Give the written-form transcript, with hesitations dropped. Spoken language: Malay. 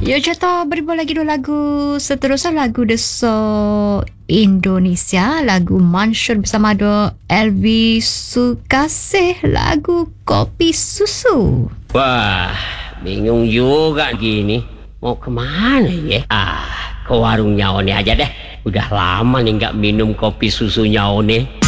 Ya, contoh beribu lagi dua lagu seterusnya, lagu Desa Indonesia, lagu Mansur bersama do Elvi Sukasih, lagu Kopi Susu. Wah, bingung juga gini. Mau kemana ya? Ke warung Nyaone aja deh. Udah lama nih nggak minum kopi susu Nyaone.